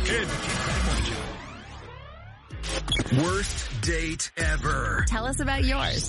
Kid. Worst date ever. Tell us about yours.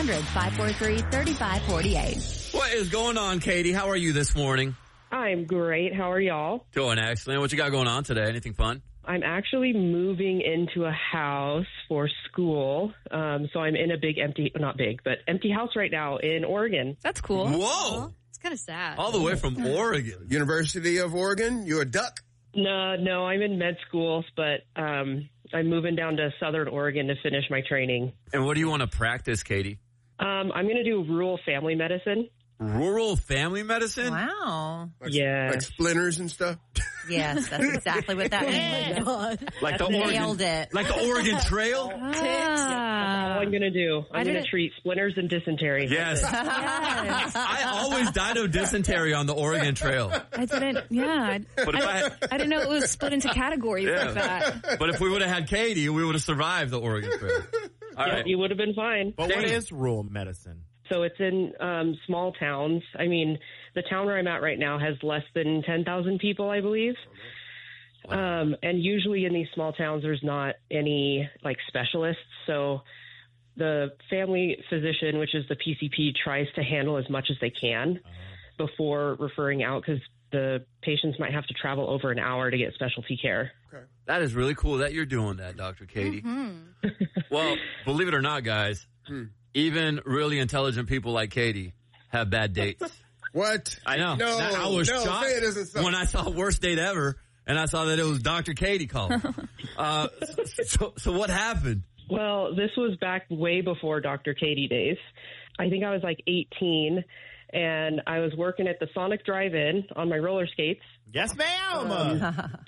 800-543-3548. What is going on, Katie? How are you this morning? I'm great. How are y'all? Doing excellent. What you got going on today? Anything fun? I'm actually moving into a house for school. So I'm in a empty house right now in Oregon. That's cool. Whoa. It's kind of sad. All the way from Oregon. University of Oregon? You a duck? No, I'm in med school, but I'm moving down to Southern Oregon to finish my training. And what do you want to practice, Katie? I'm going to do rural family medicine. Rural family medicine? Wow. Like splinters and stuff? Yes, that's exactly what that means. Like the Nailed Oregon, it. like the Oregon Trail? That's all I'm going to do. I'm going to treat splinters and dysentery. Yes. I always died of dysentery on the Oregon Trail. I didn't, yeah. But if I didn't know it was split into categories like that. But if we would have had Katie, we would have survived the Oregon Trail. All right. You would have been fine. But what is rural medicine? So it's in small towns. I mean, the town where I'm at right now has less than 10,000 people, I believe. Wow. And usually in these small towns, there's not any like specialists. So the family physician, which is the PCP, tries to handle as much as they can before referring out because the patients might have to travel over an hour to get specialty care. Okay. That is really cool that you're doing that, Dr. Katie. Mm-hmm. Well, believe it or not, guys, even really intelligent people like Katie have bad dates. What? I know. No, I was shocked say it isn't so. when I saw worst date ever, and I saw that it was Dr. Katie calling. So what happened? Well, this was back way before Dr. Katie days. I think I was like 18, and I was working at the Sonic Drive-In on my roller skates. Yes, ma'am.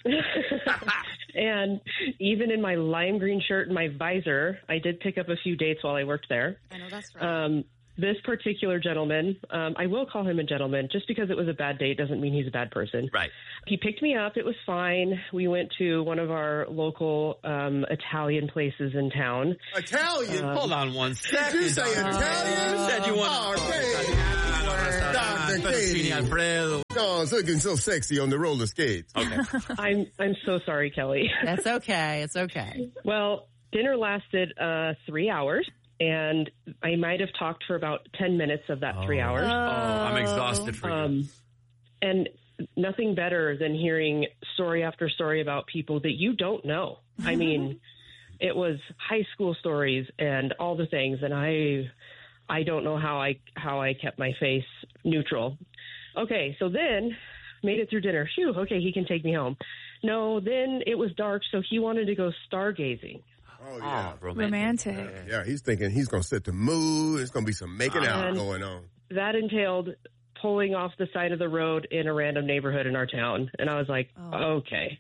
And even in my lime green shirt and my visor, I did pick up a few dates while I worked there. I know that's right. This particular gentleman, I will call him a gentleman. Just because it was a bad date doesn't mean he's a bad person. Right. He picked me up. It was fine. We went to one of our local Italian places in town. Italian? Hold on one second. Did you say Italian? You said you wanted fettuccine Alfredo. Oh, it's looking so sexy on the roller skates. Okay. I'm so sorry, Kelly. That's okay. It's okay. Well, dinner lasted 3 hours. And I might have talked for about 10 minutes of that 3 hours. Oh, I'm exhausted for you. And nothing better than hearing story after story about people that you don't know. I mean, it was high school stories and all the things. And I don't know how I kept my face neutral. Okay, so then made it through dinner. Phew, okay, he can take me home. No, then it was dark, so he wanted to go stargazing. Oh, yeah. Romantic. Yeah, he's thinking he's going to set the mood. It's going to be some making out going on. That entailed pulling off the side of the road in a random neighborhood in our town. And I was like, okay.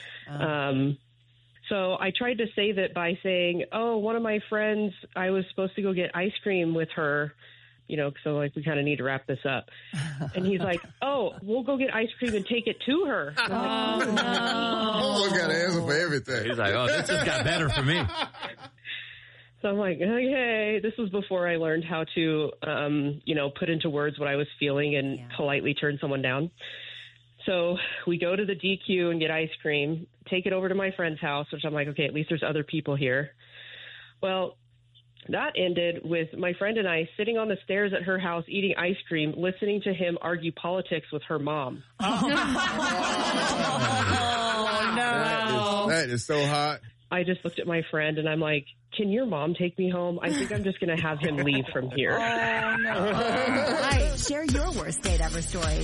So I tried to save it by saying, one of my friends, I was supposed to go get ice cream with her, so like we kind of need to wrap this up. And he's like, we'll go get ice cream and take it to her. And I'm like, Almost got an answer for everything. He's like, this just got better for me. So I'm like, okay, this was before I learned how to, put into words what I was feeling and politely turn someone down. So we go to the DQ and get ice cream, take it over to my friend's house, which I'm like, okay, at least there's other people here. Well, that ended with my friend and I sitting on the stairs at her house eating ice cream, listening to him argue politics with her mom. Oh, no. That is so hot. I just looked at my friend and I'm like, can your mom take me home? I think I'm just going to have him leave from here. Oh, no. All right. Share your worst date ever story.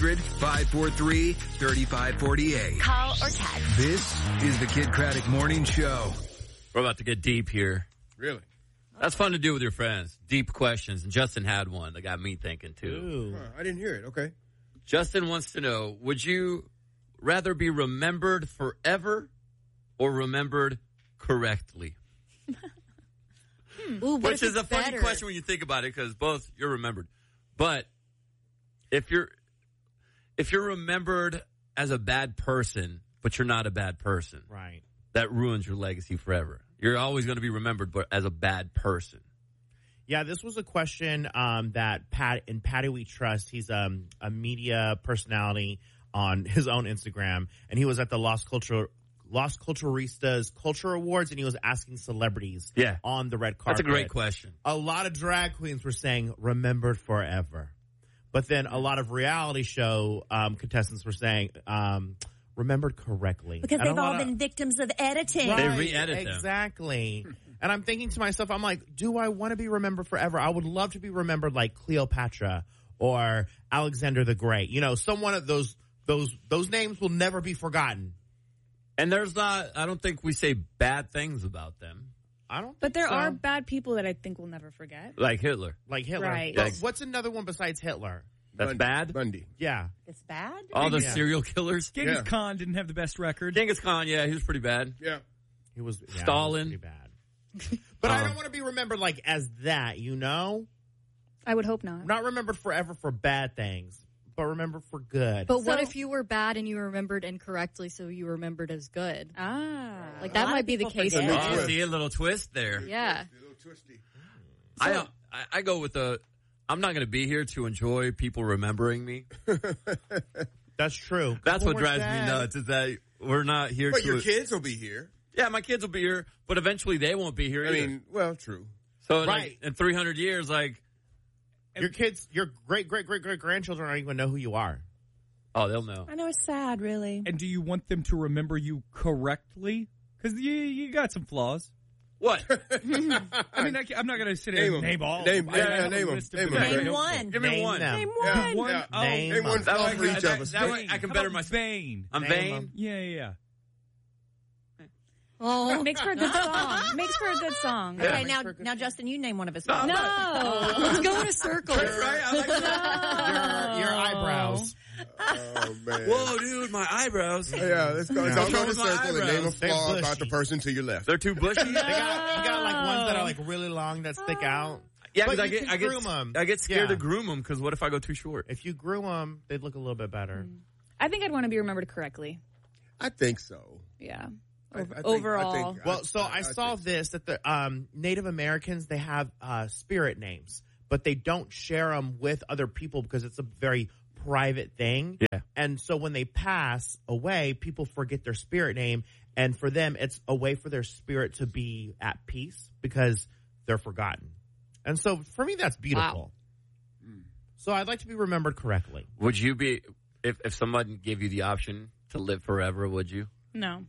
800-543-3548. Call or text. This is the Kid Craddock Morning Show. We're about to get deep here. Really? That's fun to do with your friends. Deep questions. And Justin had one that got me thinking, too. I didn't hear it. Okay. Justin wants to know, would you rather be remembered forever or remembered correctly? Ooh, Which is a funny question when you think about it, because both you're remembered. But if you're remembered as a bad person, but you're not a bad person, Right. that ruins your legacy forever. You're always going to be remembered but as a bad person. Yeah, this was a question that Patty We Trust, he's a media personality on his own Instagram, and he was at the Las Los Culturistas Culture Awards, and he was asking celebrities on the red carpet. That's a great question. A lot of drag queens were saying, remembered forever. But then a lot of reality show contestants were saying, remembered correctly. Because they've all been victims of editing. Right, they re-edit them. Exactly. And I'm thinking to myself, I'm like, do I want to be remembered forever? I would love to be remembered like Cleopatra or Alexander the Great. You know, someone of those names will never be forgotten. And I don't think we say bad things about them. But there are bad people that I think we'll never forget. Like Hitler. Right. Well, what's another one besides Hitler? That's bad? Bundy. Yeah. It's bad? All the serial killers? Genghis Khan didn't have the best record. Genghis Khan, he was pretty bad. Yeah. He was Stalin. He was pretty bad. But I don't want to be remembered like as that, you know? I would hope not. Not remembered forever for bad things, but remembered for good. But what if you were bad and you remembered incorrectly, so you remembered as good? Like that might be the case. Oh, see a little twist there. Yeah. A little twisty. I go with I'm not going to be here to enjoy people remembering me. That's true. That's what drives me nuts is that we're not here But your kids will be here. Yeah, my kids will be here, but eventually they won't be here either. I mean, well, true. So like, in 300 years, like... Your kids, your great-great-great-great-grandchildren don't even know who you are. Oh, they'll know. I know, it's sad, really. And do you want them to remember you correctly? Because you got some flaws. What? I mean, I'm not going to sit here and name all. Name one. Name one. Give me one. Name one. Yeah. Name one for each of us. That way I can better my... Vain. I'm vain? Yeah. Oh, makes for a good song. Okay, now, Justin, you name one of his songs. No. Let's go in a circle. That's right. I like that. Your eyebrows. Oh, man. Whoa, dude, my eyebrows. Yeah, let's go. Yeah. Don't go in a What's wrong with my circle and name a eyebrows? flaw about the person to your left. They're too bushy? You got like ones that are like really long that stick out. Yeah, But because I get scared to groom them because what if I go too short? If you grew them, they'd look a little bit better. I think I'd want to be remembered correctly. I think so. Yeah. Overall. I saw this, that the Native Americans, they have spirit names, but they don't share them with other people because it's a very private thing. Yeah. And so when they pass away, people forget their spirit name. And for them, it's a way for their spirit to be at peace because they're forgotten. And so for me, that's beautiful. Wow. So I'd like to be remembered correctly. Would you be, if someone gave you the option to live forever, would you? No.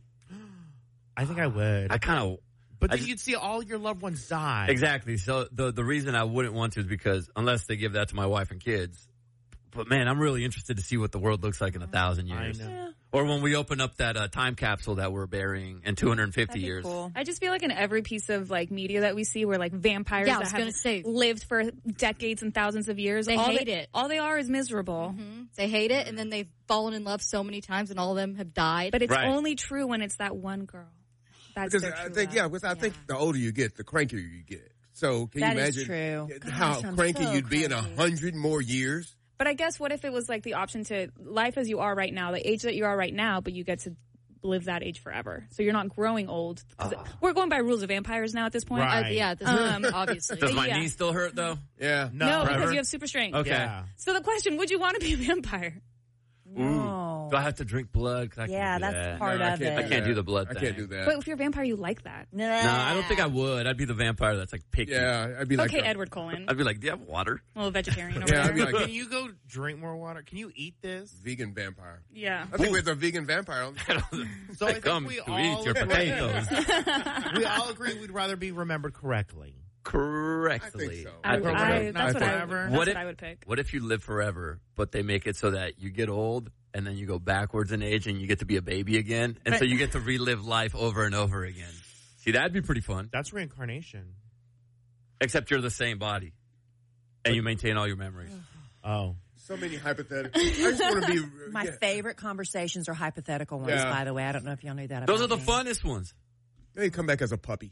I think I would. But then you'd see all your loved ones die. Exactly. So the reason I wouldn't want to is because unless they give that to my wife and kids. But man, I'm really interested to see what the world looks like in 1,000 years. I know. Yeah. Or when we open up that time capsule that we're burying in 250 years. Cool. I just feel like in every piece of like media that we see, where like vampires that have lived for decades and thousands of years, they hate it. All they are is miserable. Mm-hmm. They hate it, and then they've fallen in love so many times, and all of them have died. But it's only true when it's that one girl. That's because I think the older you get, the crankier you get. So can you imagine how cranky you'd be in 100 more years? But I guess what if it was like the option to life as you are right now, the age that you are right now, but you get to live that age forever. So you're not growing old. We're going by rules of vampires now at this point. Right. Obviously. Does my knee still hurt though? Yeah. No, because you have super strength. Okay. Yeah. So the question, would you want to be a vampire? No. Do I have to drink blood? That's part of it. I can't do the blood thing. I can't do that. But if you're a vampire, you like that. No, I don't think I would. I'd be the vampire that's like picky. Yeah, I'd be like... Okay, Edward Cullen. I'd be like, do you have water? A little vegetarian over Yeah, I'd be there. like... Can you go drink more water? Can you eat this? Vegan vampire. Yeah. I think we're the vegan vampire. So I think we all eat your potatoes. We all agree we'd rather be remembered correctly. Correctly. I think so. That's what I would pick. What if you live forever, but they make it so that you get old and then you go backwards in age and you get to be a baby again, and so you get to relive life over and over again? See, that'd be pretty fun. That's reincarnation. Except you're the same body, and you maintain all your memories. Oh. So many hypotheticals. I just want to be... My favorite conversations are hypothetical ones, by the way. I don't know if y'all knew that about Those are the me. funnest ones. Then you come back as a puppy.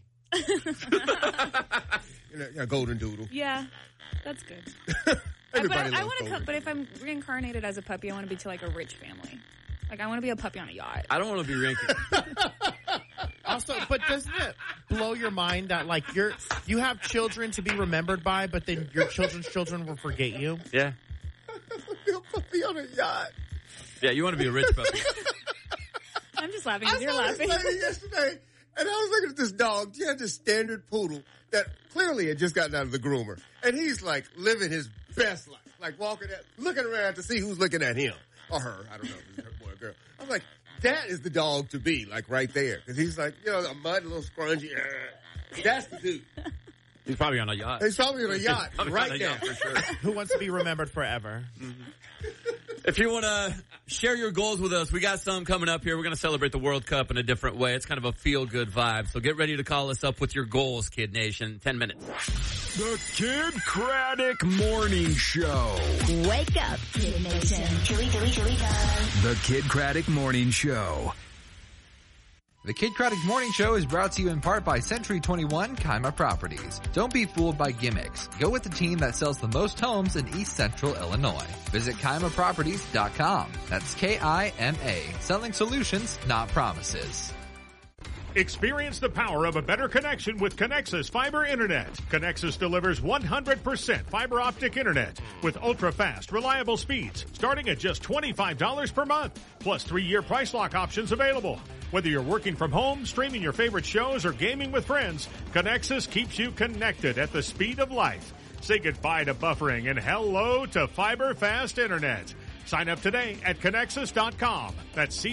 A golden doodle. Yeah, that's good. Everybody I loves want to golden. But if I'm reincarnated as a puppy, I want to be to like a rich family. Like I want to be a puppy on a yacht. I don't want to be reincarnated. Also, but doesn't it blow your mind that like you have children to be remembered by, but then your children's children will forget you? Yeah. Be a puppy on a yacht. Yeah, you want to be a rich puppy. I'm just laughing because you're laughing. Yesterday, and I was looking at this dog. He had this standard poodle that clearly had just gotten out of the groomer. And he's like living his best life. Like looking around to see who's looking at him. Or her. I don't know if it's her boy or girl. I was like, that is the dog to be, like right there. Because he's like, a mud, a little scrungy. That's the dude. He's probably on a yacht. He's probably on a yacht right now. For sure. Who wants to be remembered forever? Mm-hmm. If you want to share your goals with us, we got some coming up here. We're going to celebrate the World Cup in a different way. It's kind of a feel-good vibe. So get ready to call us up with your goals, Kid Nation. 10 minutes. The Kid Craddock Morning Show. Wake up, Kid Nation. Here we go. The Kid Craddock Morning Show. The Kid Craddock Morning Show is brought to you in part by Century 21 Kima Properties. Don't be fooled by gimmicks. Go with the team that sells the most homes in East Central Illinois. Visit KimaProperties.com. That's K-I-M-A. Selling solutions, not promises. Experience the power of a better connection with Connexus Fiber Internet. Connexus delivers 100% fiber optic internet with ultra-fast, reliable speeds starting at just $25 per month, plus 3-year price lock options available. Whether you're working from home, streaming your favorite shows, or gaming with friends, Connexus keeps you connected at the speed of light. Say goodbye to buffering and hello to fiber fast internet. Sign up today at Connexus.com. That's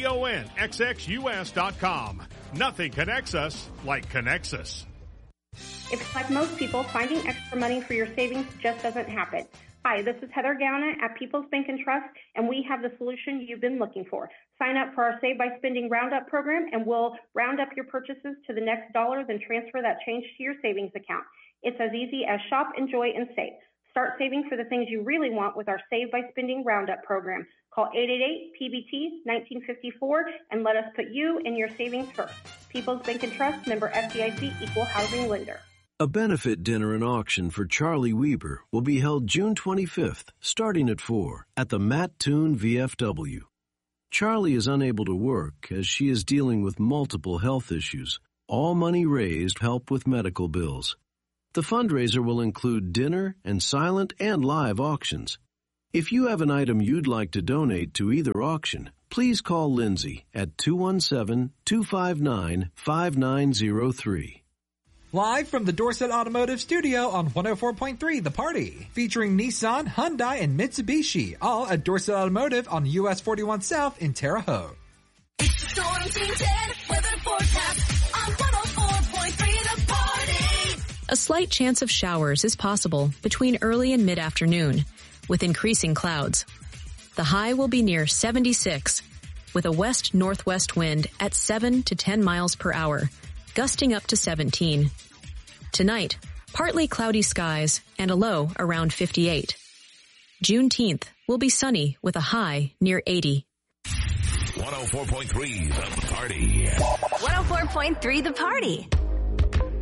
CONXXUS.com. Nothing connects us like Connexus. If it's like most people, finding extra money for your savings just doesn't happen. Hi, this is Heather Gowna at People's Bank and Trust, and we have the solution you've been looking for. Sign up for our Save by Spending Roundup program, and we'll round up your purchases to the next dollar, then transfer that change to your savings account. It's as easy as shop, enjoy, and save. Start saving for the things you really want with our Save by Spending Roundup program. Call 888-PBT-1954 and let us put you and your savings first. People's Bank and Trust, member FDIC, equal housing lender. A benefit dinner and auction for Charlie Weber will be held June 25th, starting at 4 at the Matt Toon VFW. Charlie is unable to work as she is dealing with multiple health issues. All money raised help with medical bills. The fundraiser will include dinner and silent and live auctions. If you have an item you'd like to donate to either auction, please call Lindsay at 217-259-5903. Live from the Dorset Automotive Studio on 104.3 The Party, featuring Nissan, Hyundai, and Mitsubishi, all at Dorset Automotive on US 41 South in Terre Haute. It's the Storm Team 10 weather forecast on 104.3 The Party. A slight chance of showers is possible between early and mid-afternoon, with increasing clouds. The high will be near 76, with a west-northwest wind at 7 to 10 miles per hour, gusting up to 17. Tonight, partly cloudy skies and a low around 58. Juneteenth will be sunny with a high near 80. 104.3 The Party. 104.3 The Party.